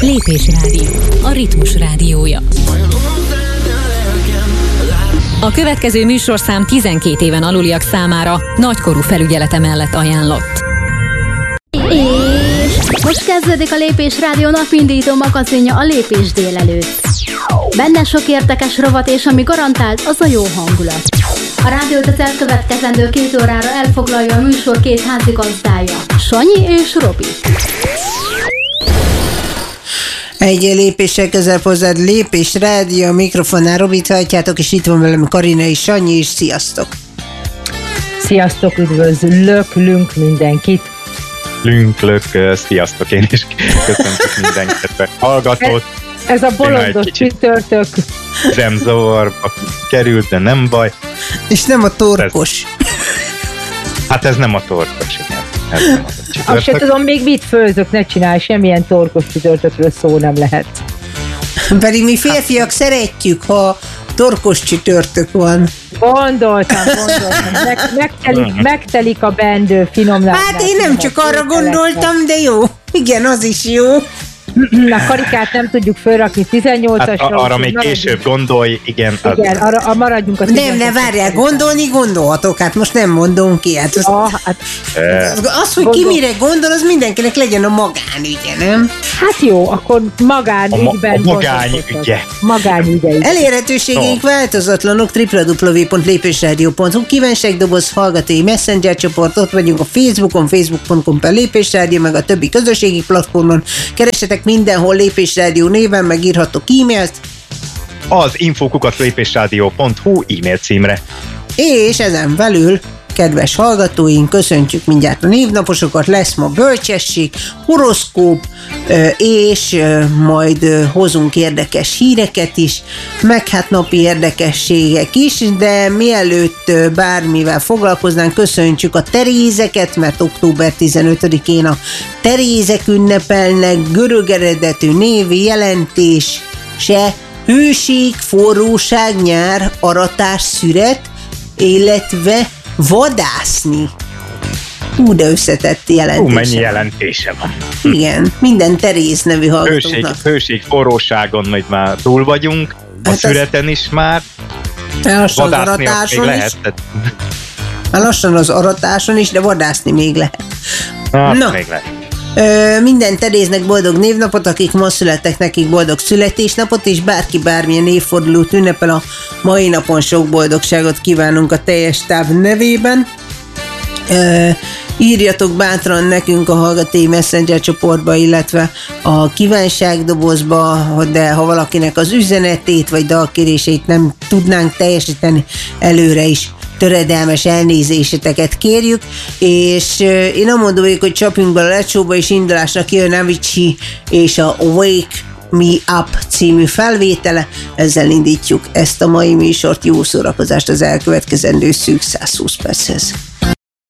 Lépés Rádió, a ritmus rádiója. A következő műsorszám 12 éven aluliak számára nagykorú felügyelete mellett ajánlott. És most kezdődik a Lépés Rádió napindító magazinja, a Lépés délelőtt. Benne sok érdekes rovat, és ami garantált, az a jó hangulat. A rádiót az elkövetkezendő 2 órára elfoglalja a műsor 2 házigazdája, Sanyi és Robi. Egy lépéssel közelebb hozzád, Lépés Rádió, a mikrofonnál Robit halljátok, és itt van velem Karina és Sanyi, és sziasztok! Sziasztok, üdvözlök mindenkit! Lünk, sziasztok, én is köszöntök mindenkit, hallgatót. Ez a bolondos csütörtök. Zemzavarba került, de nem baj. És nem a torkos. Hát ez nem a torkos, igen. Ez nem az a csütörtök. Azt se tudom, még mit főzök, ne csinálj, semmilyen torkos csütörtökről szó nem lehet. Pedig mi férfiak szeretjük, ha torkos csütörtök van. Gondoltam. Megtelik a bendő finom lábnál. Hát én nem csak arra gondoltam, de jó. Igen, az is jó. A karikát nem tudjuk fölrakni 18-asra. Hát arra még később gondolj, igen. Igen, arra maradjunk a 18-asra. Nem, várjál, gondolni gondolhatok, hát most nem mondom ki. Hát az, hogy ki mire gondol, az mindenkinek legyen a magánügye, nem? Hát jó, akkor magánügyben. Magánügye. Elérhetőségeink változatlanok, www.lépésradio.hu, kívánságdoboz, hallgatói messenger csoport, ott vagyunk a Facebookon, facebook.com/lépésrádió, meg a többi közösségi platformon. Keressetek mindenhol Lépés Rádió néven, megírhatok e-mailt. Az info@lépésradio.hu e-mail címre. És ezen belül, kedves hallgatóink, köszöntjük mindjárt a névnaposokat, lesz ma bölcsesség, horoszkóp, és majd hozunk érdekes híreket is, meg hát napi érdekességek is, de mielőtt bármivel foglalkoznánk, köszöntjük a Terézeket, mert október 15-én a Terézek ünnepelnek, görög eredetű névi jelentése, hőség, forróság, nyár, aratás, szüret, illetve vadászni. De összetett jelentése. Mennyi jelentése van. Igen, minden Teréz nevű hallgatóknak. Hőség, forróságon majd már túl vagyunk, a hát szüreten is már. Lassan az aratáson is. Lassan az aratáson is, de vadászni még lehet. Még lehet. Minden Teréznek boldog névnapot, akik ma születtek, nekik boldog születésnapot, és bárki bármilyen évfordulót ünnepel, a mai napon sok boldogságot kívánunk a teljes táv nevében. Írjatok bátran nekünk a hallgatói messenger csoportba, illetve a kívánságdobozba, de ha valakinek az üzenetét vagy dalkérését nem tudnánk teljesíteni, előre is töredelmes elnézéseteket kérjük, és én amondom vagyok, hogy csapjunk bele a lecsóba, és indulásnak jön Avicii és a Wake Me Up című felvétele. Ezzel indítjuk ezt a mai műsort, jó szórakozást az elkövetkezendő szűk 120 perchez.